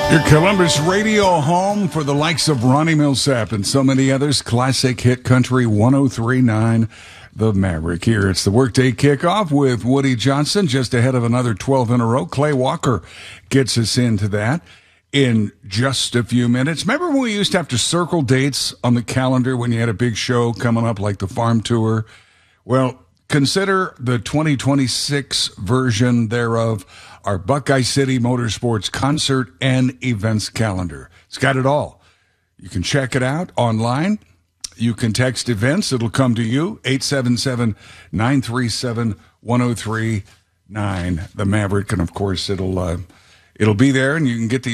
Your Columbus radio home for the likes of Ronnie Millsap and so many others. Classic hit country 103.9 The Maverick. Here it's the workday kickoff with Woody Johnson just ahead of another 12 in a row. Clay Walker gets us into that in just a few minutes. Remember when we used to have to circle dates on the calendar when you had a big show coming up like the farm tour? Well, consider the 2026 version thereof, our Buckeye City Motorsports concert and events calendar. It's got it all. You can check it out online. You can text events. It'll come to you, 877-937-1039, the Maverick. And, of course, it'll be there, and you can get the